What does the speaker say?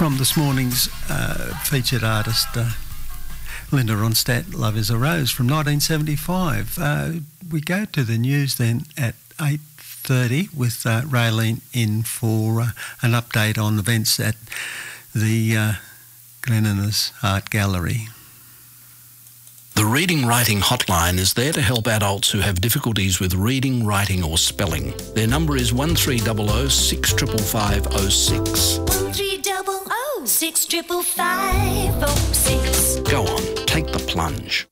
From this morning's featured artist, Linda Ronstadt, Love is a Rose from 1975. We go to the news then at 8:30 with Raylene in for an update on events at the Glen Innes Art Gallery. The Reading Writing Hotline is there to help adults who have difficulties with reading, writing or spelling. Their number is 1300 65506. 1300 65506. Go on, take the plunge.